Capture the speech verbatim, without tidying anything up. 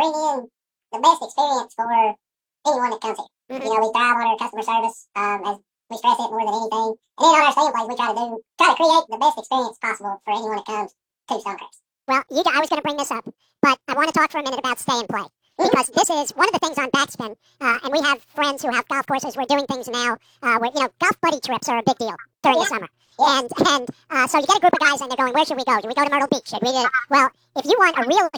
bring in the best experience for anyone that comes here. Mm-hmm. You know, we thrive on our customer service, um, as we stress it more than anything. And then on our staying place, we try to do, try to create the best experience possible for anyone that comes to Stonecrest. Well, you, I was going to bring this up, but I want to talk for a minute about stay and play. Because this is one of the things on Backspin, uh, and we have friends who have golf courses. We're doing things now uh, where, you know, golf buddy trips are a big deal during yeah. the summer. Yeah. And and uh, so you get a group of guys and they're going, where should we go? Do we go to Myrtle Beach? Should we do? Well, if you want a real